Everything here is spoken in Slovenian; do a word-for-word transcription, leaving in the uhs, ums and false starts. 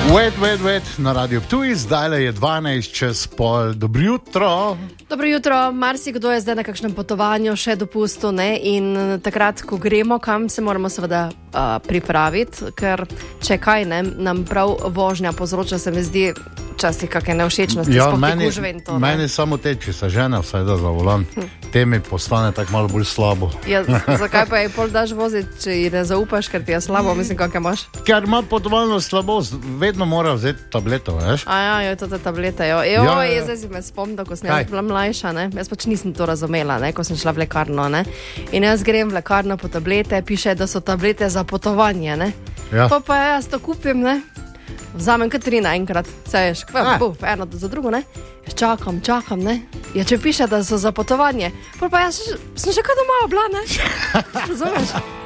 Wait, wait, wait, na Radio Ptuj, zdaj je dvanajst čez pol. Dobro jutro. Dobro jutro, marsikdo je zdaj na kakšnem potovanju, še dopustu, ne? In takrat, ko gremo, kam se moramo seveda uh, pripraviti, ker če kaj ne, nam prav vožnja povzroča, se mi zdi, včasih kakšne nevšečnosti. Ja, meni, to, meni samo te, če se žene vsaj da za volan, hm. te mi postane tako malo bolj slabo. Ja, zakaj pa je pol daš voziti, če ji ne zaupaš, ker ti je slabo, mislim, kakaj imaš? Ker ima potovalno slabost, vedno mora vzeti tableto, veš? A ja, jo, to te tablete, jo. Jo, ja, ja. Zdaj si me spomnil, ko sem jaz bila mlajša, ne? Jaz pač nisem to razumela, ne? Ko sem šla v lekarno, ne? In jaz grem v lekarno po tablete, piše, da so tablete za potovanje, ne? Ja. Pa pa jaz to kupim, ne? Vzamem kar tri naenkrat, seješ, buf, eno za drugo, ne? Jaz čakam, čakam, ne? Ja, če piše, da so za potovanje, pa pa jaz sem še kaj doma obla, ne? Razumeš?